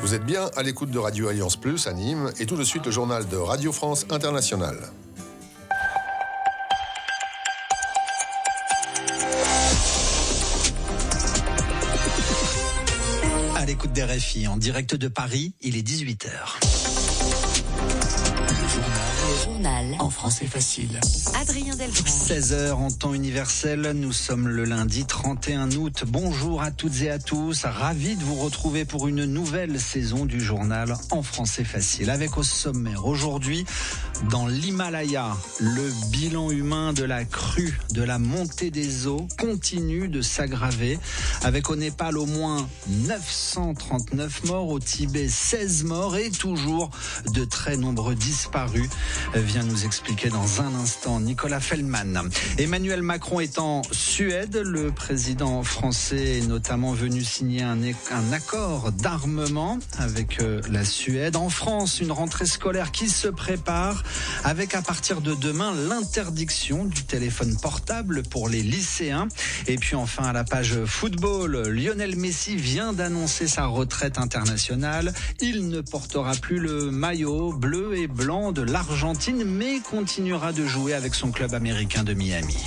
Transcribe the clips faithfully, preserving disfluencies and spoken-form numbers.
Vous êtes bien à l'écoute de Radio Alliance Plus à Nîmes et tout de suite le journal de Radio France Internationale. À l'écoute des R F I, en direct de Paris, il est dix-huit heures. Le journal en français facile. Adrien Delgrange. seize heures en temps universel, nous sommes le lundi trente et un août. Bonjour à toutes et à tous, ravi de vous retrouver pour une nouvelle saison du journal en français facile. Avec au sommaire aujourd'hui, dans l'Himalaya, le bilan humain de la crue, de la montée des eaux continue de s'aggraver. Avec au Népal au moins neuf cent trente-neuf morts, au Tibet seize morts et toujours de très nombreux disparus. Vient nous expliquer dans un instant Nicolas Feldman. Emmanuel Macron est en Suède. Le président français est notamment venu signer un, un accord d'armement avec euh, la Suède. En France, une rentrée scolaire qui se prépare avec à partir de demain l'interdiction du téléphone portable pour les lycéens. Et puis enfin à la page football, Lionel Messi vient d'annoncer sa retraite internationale. Il ne portera plus le maillot bleu et blanc de l'Argentine, mais continuera de jouer avec son club américain de Miami.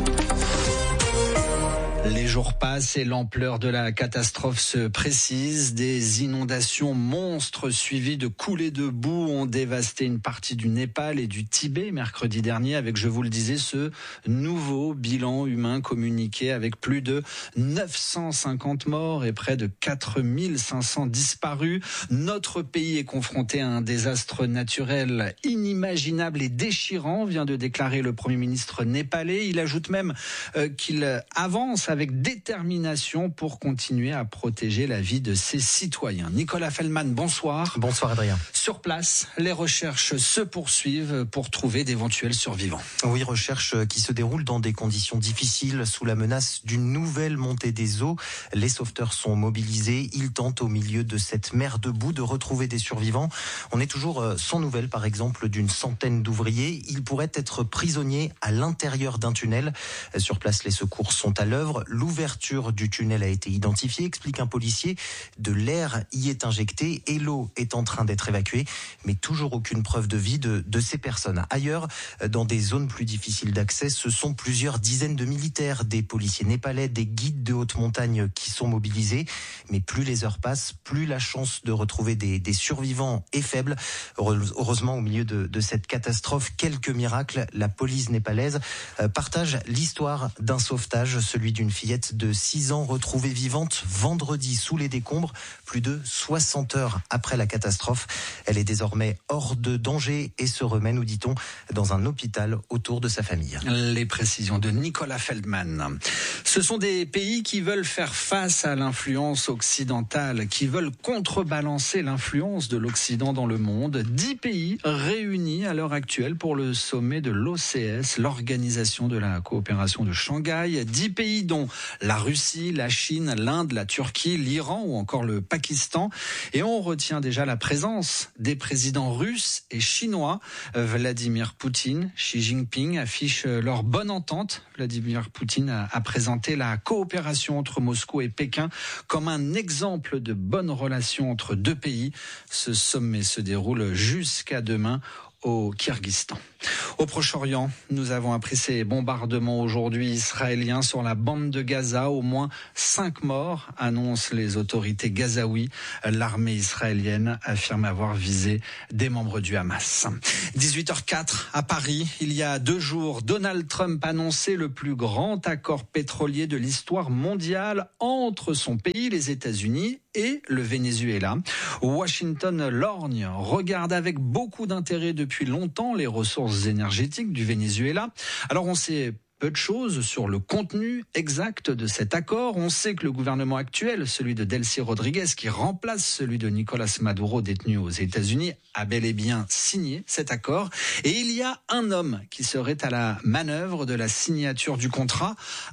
Les jours passent et l'ampleur de la catastrophe se précise. Des inondations monstres suivies de coulées de boue ont dévasté une partie du Népal et du Tibet mercredi dernier avec, je vous le disais, ce nouveau bilan humain communiqué avec plus de neuf cent cinquante morts et près de quatre mille cinq cents disparus. Notre pays est confronté à un désastre naturel inimaginable et déchirant, vient de déclarer le Premier ministre népalais. Il ajoute même euh, qu'il avance avec détermination pour continuer à protéger la vie de ses citoyens. Nicolas Feldman, bonsoir. Bonsoir Adrien. Sur place, les recherches se poursuivent pour trouver d'éventuels survivants. Oui, recherches qui se déroulent dans des conditions difficiles sous la menace d'une nouvelle montée des eaux. Les sauveteurs sont mobilisés. Ils tentent au milieu de cette mer de boue de retrouver des survivants. On est toujours sans nouvelles, par exemple, d'une centaine d'ouvriers. Ils pourraient être prisonniers à l'intérieur d'un tunnel. Sur place, les secours sont à l'œuvre. L'ouverture du tunnel a été identifiée, explique un policier. De l'air y est injecté et l'eau est en train d'être évacuée, mais toujours aucune preuve de vie de, de ces personnes. Ailleurs, dans des zones plus difficiles d'accès, ce sont plusieurs dizaines de militaires, des policiers népalais, des guides de haute montagne qui sont mobilisés. Mais plus les heures passent, plus la chance de retrouver des, des survivants est faible. Heureusement, au milieu de, de cette catastrophe, quelques miracles. La police népalaise partage l'histoire d'un sauvetage, celui d'une fillette de six ans retrouvée vivante vendredi sous les décombres, plus de soixante heures après la catastrophe. Elle est désormais hors de danger et se remet, nous dit-on, dans un hôpital autour de sa famille. Les précisions de Nicolas Feldman. Ce sont des pays qui veulent faire face à l'influence occidentale, qui veulent contrebalancer l'influence de l'Occident dans le monde. Dix pays réunis à l'heure actuelle pour le sommet de l'O C S, l'Organisation de la coopération de Shanghai. Dix pays dont la Russie, la Chine, l'Inde, la Turquie, l'Iran ou encore le Pakistan. Et on retient déjà la présence des présidents russes et chinois. Vladimir Poutine, Xi Jinping affichent leur bonne entente. Vladimir Poutine a, a présenté la coopération entre Moscou et Pékin comme un exemple de bonne relation entre deux pays. Ce sommet se déroule jusqu'à demain au Kyrgyzstan. Au Proche-Orient, nous avons appris ces bombardements aujourd'hui israéliens sur la bande de Gaza. Au moins cinq morts, annoncent les autorités gazaouis. L'armée israélienne affirme avoir visé des membres du Hamas. dix-huit heures quatre à Paris, il y a deux jours, Donald Trump annonçait le plus grand accord pétrolier de l'histoire mondiale entre son pays, les États-Unis, et le Venezuela. Washington lorgne, regarde avec beaucoup d'intérêt depuis longtemps les ressources énergétiques du Venezuela. Alors on sait peu de choses sur le contenu exact de cet accord. On sait que le gouvernement actuel, celui de Delcy Rodriguez, qui remplace celui de Nicolas Maduro détenu aux États-Unis, a bel et bien signé cet accord. Et il y a un homme qui serait à la manœuvre de la signature du contrat,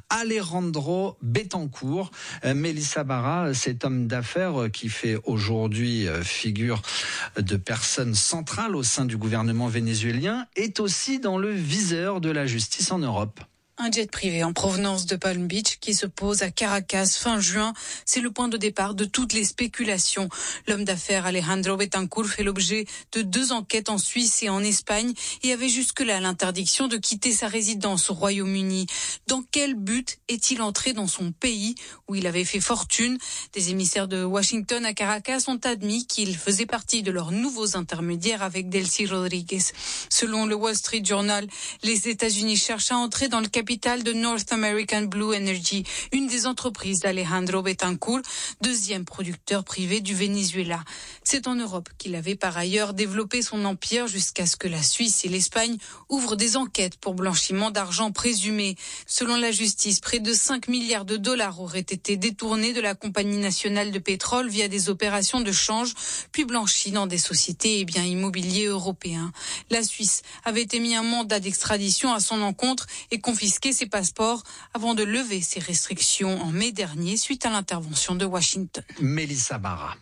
Alejandro Betancourt. Mélissa Barra, cet homme d'affaires qui fait aujourd'hui figure de personne centrale au sein du gouvernement vénézuélien, est aussi dans le viseur de la justice en Europe. Un jet privé en provenance de Palm Beach qui se pose à Caracas fin juin. C'est le point de départ de toutes les spéculations. L'homme d'affaires Alejandro Betancourt fait l'objet de deux enquêtes en Suisse et en Espagne et avait jusque-là l'interdiction de quitter sa résidence au Royaume-Uni. Dans quel but est-il entré dans son pays où il avait fait fortune? Des émissaires de Washington à Caracas ont admis qu'il faisait partie de leurs nouveaux intermédiaires avec Delcy Rodriguez. Selon le Wall Street Journal, les États-Unis cherchent à entrer dans le capital de North American Blue Energy, une des entreprises d'Alejandro Betancourt, deuxième producteur privé du Venezuela. C'est en Europe qu'il avait par ailleurs développé son empire jusqu'à ce que la Suisse et l'Espagne ouvrent des enquêtes pour blanchiment d'argent présumé. Selon la justice, près de cinq milliards de dollars auraient été détournés de la compagnie nationale de pétrole via des opérations de change, puis blanchis dans des sociétés et biens immobiliers européens. La Suisse avait émis un mandat d'extradition à son encontre et confisqué ses passeports avant de lever ses restrictions en mai dernier suite à l'intervention de Washington. Mélissa Barra.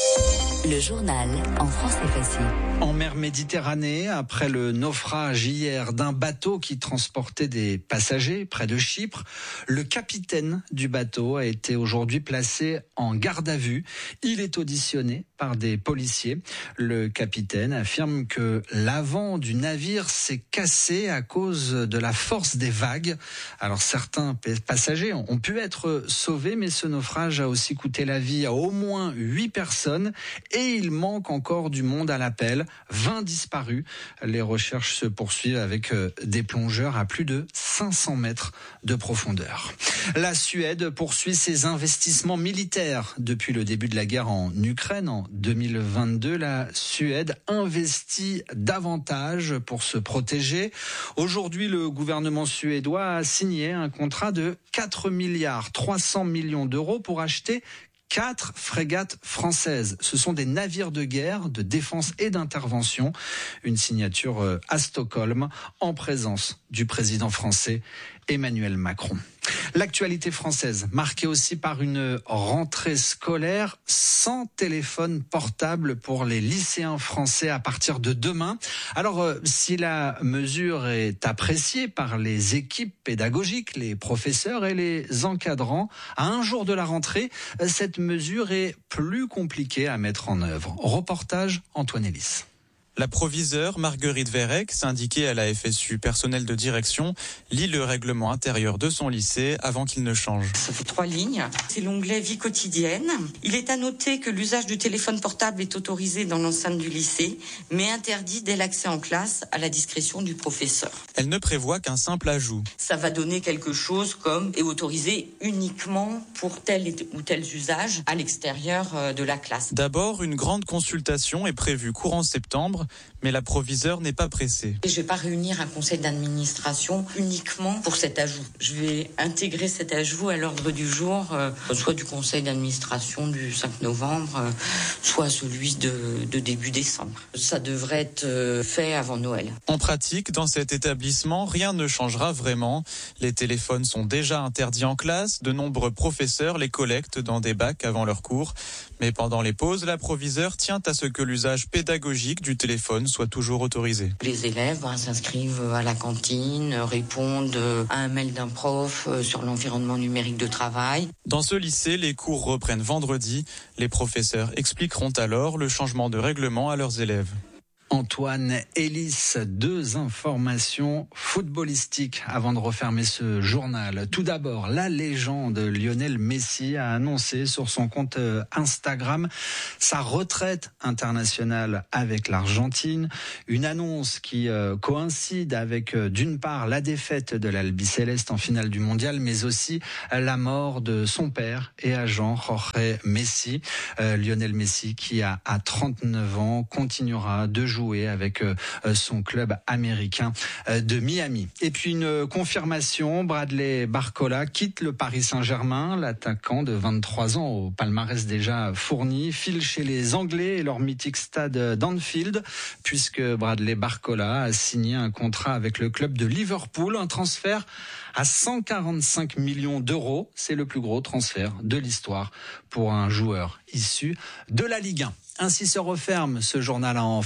Le journal en français facile. En mer Méditerranée, après le naufrage hier d'un bateau qui transportait des passagers près de Chypre, le capitaine du bateau a été aujourd'hui placé en garde à vue. Il est auditionné par des policiers. Le capitaine affirme que l'avant du navire s'est cassé à cause de la force des vagues. Alors certains passagers ont pu être sauvés, mais ce naufrage a aussi coûté la vie à au moins huit personnes et il manque encore du monde à l'appel. vingt disparus. Les recherches se poursuivent avec des plongeurs à plus de cinq cents mètres de profondeur. La Suède poursuit ses investissements militaires. Depuis le début de la guerre en Ukraine en deux mille vingt-deux, la Suède investit davantage pour se protéger. Aujourd'hui, le gouvernement suédois a signé un contrat de quatre milliards trois cents millions d'euros pour acheter Quatre frégates françaises. Ce sont des navires de guerre, de défense et d'intervention. Une signature à Stockholm en présence du président français Emmanuel Macron. L'actualité française, marquée aussi par une rentrée scolaire sans téléphone portable pour les lycéens français à partir de demain. Alors, euh, si la mesure est appréciée par les équipes pédagogiques, les professeurs et les encadrants, à un jour de la rentrée, cette mesure est plus compliquée à mettre en œuvre. Reportage Antoine Ellis. La proviseure Marguerite Verrec, syndiquée à la F S U personnel de direction, lit le règlement intérieur de son lycée avant qu'il ne change. Ça fait trois lignes. C'est l'onglet vie quotidienne. Il est à noter que l'usage du téléphone portable est autorisé dans l'enceinte du lycée, mais interdit dès l'accès en classe à la discrétion du professeur. Elle ne prévoit qu'un simple ajout. Ça va donner quelque chose comme est autorisé uniquement pour tel ou tel usage à l'extérieur de la classe. D'abord, une grande consultation est prévue courant septembre. Mais la proviseure n'est pas pressée. Je ne vais pas réunir un conseil d'administration uniquement pour cet ajout. Je vais intégrer cet ajout à l'ordre du jour, euh, soit du conseil d'administration du cinq novembre, euh, soit celui de, de début décembre. Ça devrait être euh, fait avant Noël. En pratique, dans cet établissement, rien ne changera vraiment. Les téléphones sont déjà interdits en classe. De nombreux professeurs les collectent dans des bacs avant leurs cours. Mais pendant les pauses, la proviseure tient à ce que l'usage pédagogique du téléphone soit toujours autorisé. Les élèves hein, s'inscrivent à la cantine, répondent à un mail d'un prof sur l'environnement numérique de travail. Dans ce lycée, les cours reprennent vendredi. Les professeurs expliqueront alors le changement de règlement à leurs élèves. Antoine Ellis, deux informations footballistiques avant de refermer ce journal. Tout d'abord, la légende Lionel Messi a annoncé sur son compte Instagram sa retraite internationale avec l'Argentine. Une annonce qui euh, coïncide avec euh, d'une part la défaite de l'Albi Céleste en finale du mondial, mais aussi la mort de son père et agent Jorge Messi. Euh, Lionel Messi qui a à trente-neuf ans continuera de jouer jouer avec euh, son club américain euh, de Miami. Et puis une confirmation, Bradley Barcola quitte le Paris Saint-Germain. L'attaquant de vingt-trois ans au palmarès déjà fourni file chez les Anglais et leur mythique stade d'Anfield, puisque Bradley Barcola a signé un contrat avec le club de Liverpool, un transfert à cent quarante-cinq millions d'euros. C'est le plus gros transfert de l'histoire pour un joueur issu de la Ligue un. Ainsi se referme ce journal en français facile.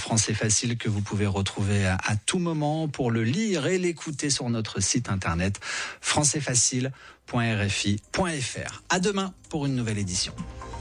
Facile que vous pouvez retrouver à, à tout moment pour le lire et l'écouter sur notre site internet français facile point r f i point f r. À demain pour une nouvelle édition.